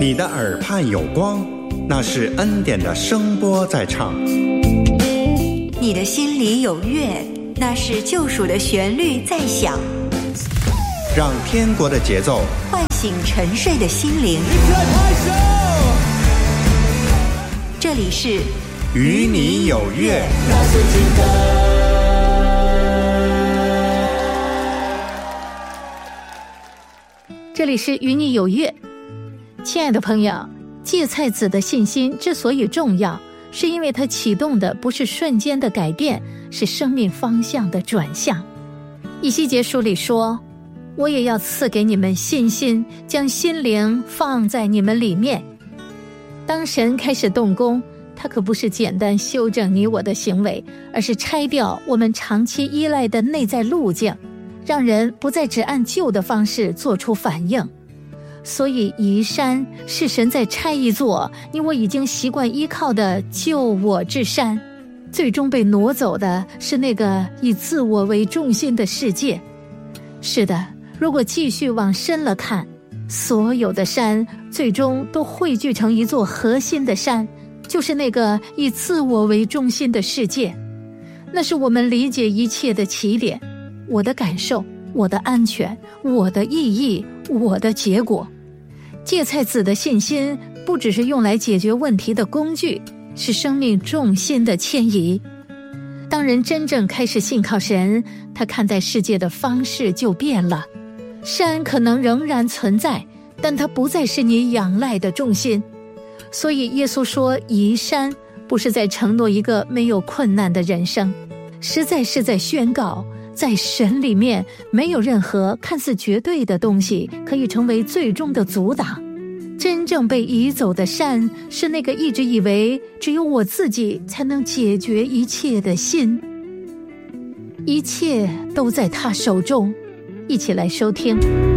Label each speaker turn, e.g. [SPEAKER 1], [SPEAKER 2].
[SPEAKER 1] 你的耳畔有光，那是恩典的声波在唱。
[SPEAKER 2] 你的心里有乐，那是救赎的旋律在响。
[SPEAKER 1] 让天国的节奏
[SPEAKER 2] 唤醒沉睡的心灵。这里是
[SPEAKER 1] 与你有约。
[SPEAKER 3] 这里是与你有约。亲爱的朋友，芥菜籽的信心之所以重要，是因为它启动的不是瞬间的改变，是生命方向的转向。以西结书里说，我也要赐给你们信心，将心灵放在你们里面。当神开始动工，他可不是简单修正你我的行为，而是拆掉我们长期依赖的内在路径，让人不再只按旧的方式做出反应。所以移山是神在拆一座你我已经习惯依靠的旧我之山，最终被挪走的是那个以自我为中心的世界。是的，如果继续往深了看，所有的山最终都汇聚成一座核心的山，就是那个以自我为中心的世界。那是我们理解一切的起点，我的感受，我的安全，我的意义，我的结果。芥菜籽的信心不只是用来解决问题的工具，是生命重心的迁移。当人真正开始信靠神，他看待世界的方式就变了。山可能仍然存在，但它不再是你仰赖的重心。所以耶稣说移山，不是在承诺一个没有困难的人生，实在是在宣告，在神里面没有任何看似绝对的东西可以成为最终的阻挡。真正被移走的山，是那个一直以为只有我自己才能解决一切的心。一切都在他手中。一起来收听。